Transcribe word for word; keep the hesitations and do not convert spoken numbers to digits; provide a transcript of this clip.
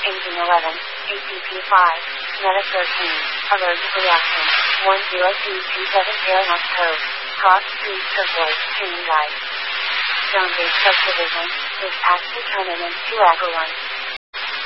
Engine eleven, A T P five, Meta thirteen, Allergic Reaction, one zero two two seven zero knots code, Cross three turquoise, tuning guide. Stone Gate Subdivision, this past determinant to Agro one.